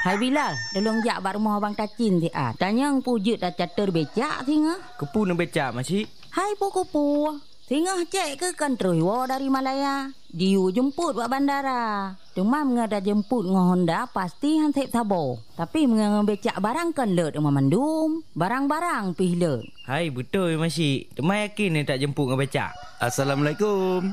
Hai Bilal, tolong jak bak rumah abang Tacin ti ah. Tanya ang pujut dah catur becak singa. Kepu nak becak masih? Hai puku. Singa cek ke kan terus dari Malaya. Diu jemput buat bandara. Demam ngada jemput ngah Honda pasti han sep sabo. Tapi mengang becak barang kan lut rumah mandum. Barang-barang pih lut. Hai betul masih. Temai yakin ni tak jemput ngah becak. Assalamualaikum.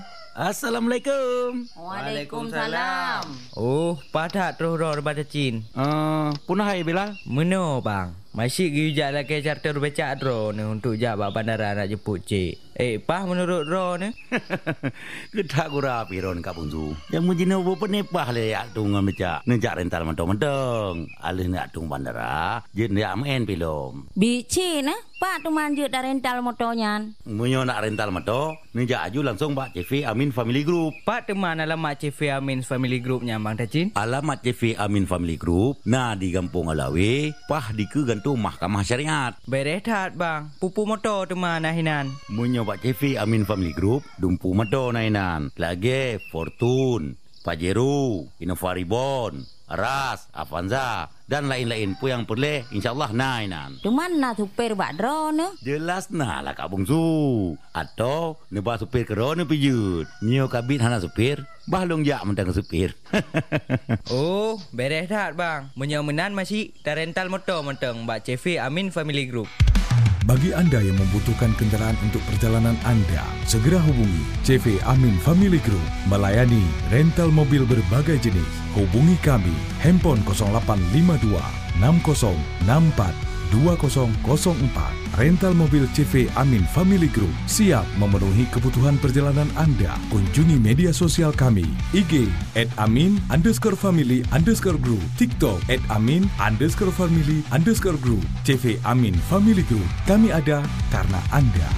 Waalaikumsalam. Oh, padat terus roh daripada Cin. Punah hai Bilal. Meno bang. Masih gijak lagi charter becak ro ni untuk jak bak bandara nak jemput cik. Pah menurut ro ni? Kedak gura piron Kak Bungsu. Yang mujina bo penepah le yak tung becak. Nejak rental mentong-mentong. Alih nak tung bandara, jen yak main pilom. Bici nah, Pak tu manjut dah rental motornya. Munyo nak rental motor, nejak aju langsung Pak CV Amin Family Group. Pak teman alamat CV Amin Family Groupnya Bang Tacin. Alamat CV Amin Family Group, nah di Kampung Alawi, pah di ke gantung Mahkamah Syariat. Berehat bang, pupu motor teman nahinan. Munyo Pak CV Amin Family Group, dumpu motor nahinan. Lagi Fortune, Pajero, Innova Reborn, Aras, Avanza dan lain-lain pun yang boleh insyaAllah nahinan. Cuman nak supir bak drone ne? Jelas nah lah Kak Bungsu. Atau nebah supir kerana pijut. Nyo kabit hana supir, bahlong jak mentang supir. Oh, berehat bang. Menyomenan masih dah rental motor mentang Mbak CV Amin Family Group. Bagi anda yang membutuhkan kendaraan untuk perjalanan anda, segera hubungi CV Amin Family Group, melayani rental mobil berbagai jenis. Hubungi kami, handphone 0852 6064 2004. Rental mobil CV Amin Family Group siap memenuhi kebutuhan perjalanan anda. Kunjungi media sosial kami, IG @amin_family_group, TikTok @amin_family_group. CV Amin Family Group, kami ada karena anda.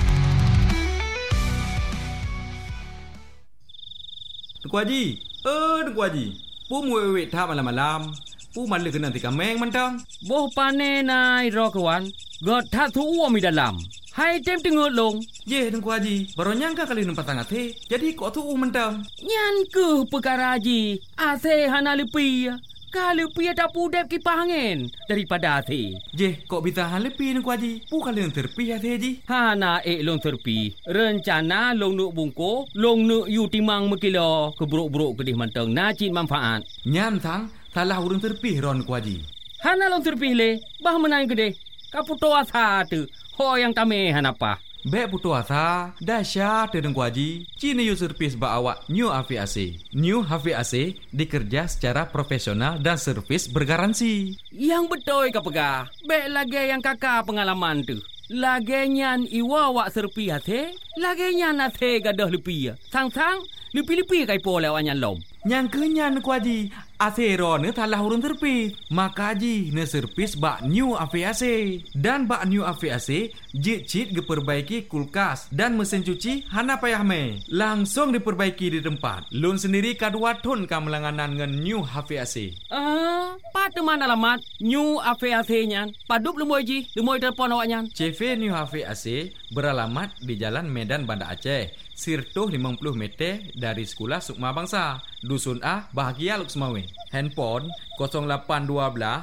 Tuku Haji, Tuku Haji, pu muwek tak malam-malam. Pu malu kena tika meng mentang. Boh pane nai ro kawan. God tak tu uam di dalam. Hai tem tengok long. Ye Tuku Haji, baru nyangka kali nampak sangat he. Jadi kok tu mentang. Nyan ke perkara Haji. Ase hana lepi. Kalau pi tak pudep kipas angin daripada ase. Je, kok bisa hal lepi Tuku Haji. Pu kali yang terpi ase Haji. Hana long terpi. Rencana long nuk bungko, long nuk yu timang mekilo keburuk-buruk kedih mentang nacit manfaat. Nyan sang salah urang terpih ron Tuku Haji. Hana long terpih le, bah menang gede. Kaputo asa tu, ho yang kami hanapa. Bek putu asa, dahsyat Tuku Haji. Cini yu servis ba awak New HVAC. New HVAC dikerja secara profesional dan servis bergaransi. Yang betul ka pegah. Bek lagi yang kakak pengalaman tu. Lagi nyan iwa wak serpi hati, lagi nyan hati gadah lepi. Sang-sang, lepi-lepi kai po lewat nyan lom. Yang kenyan Tuku Haji, asero ne talah urun terpis. Maka Haji ne servis bak New HVAC. Dan bak New HVAC, jit-jit diperbaiki kulkas dan mesin cuci hana payah me. Langsung diperbaiki di tempat. Lun sendiri kadua ton kamelanganan dengan New HVAC. Pat teman alamat New HVAC nyan. Padup lemoy Ji, lemoy telefon awak nyan. CV New HVAC beralamat di Jalan Medan Banda Aceh. Sirtuh 50 meter dari Sekolah Sukma Bangsa. Dusun A, Bahagia Luk Semawe. Handphone 0812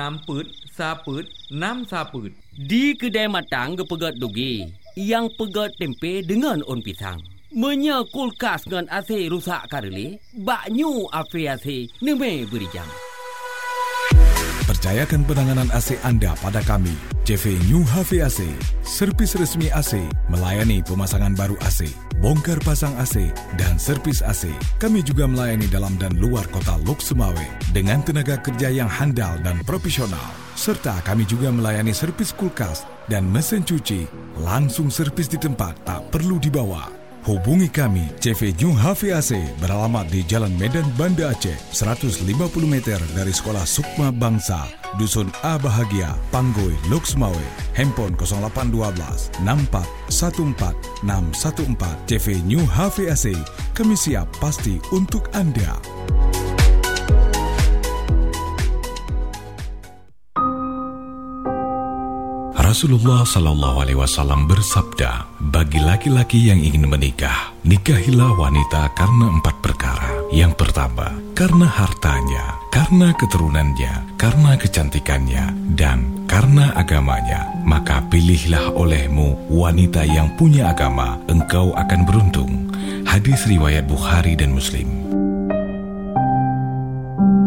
6 Di kedai matang gepegat dugi. Yang pegat tempe dengan on pisang. Menya kulkas dengan AC rusak kareli. Bak New HVAC neme berijang. Percayakan penanganan AC anda pada kami, CV New HVAC, servis resmi AC, melayani pemasangan baru AC, bongkar pasang AC, dan servis AC. Kami juga melayani dalam dan luar kota Luk Semawe dengan tenaga kerja yang handal dan profesional. Serta kami juga melayani servis kulkas dan mesin cuci, langsung servis di tempat, tak perlu dibawa. Hubungi kami, CV New HVAC beralamat di Jalan Medan Banda Aceh, 150 meter dari Sekolah Sukma Bangsa, Dusun A Bahagia, Panggoi, Luk Semawe. Handphone 0812 64 14 614. CV New HVAC, kami siap pasti untuk anda. Rasulullah sallallahu alaihi wasallam bersabda, bagi laki-laki yang ingin menikah, nikahilah wanita karena 4 perkara. Yang pertama, karena hartanya, karena keturunannya, karena kecantikannya, dan karena agamanya. Maka pilihlah olehmu wanita yang punya agama, engkau akan beruntung. Hadis riwayat Bukhari dan Muslim.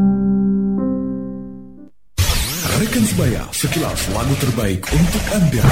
Rekan sebaya, sekilas lagu terbaik untuk Anda.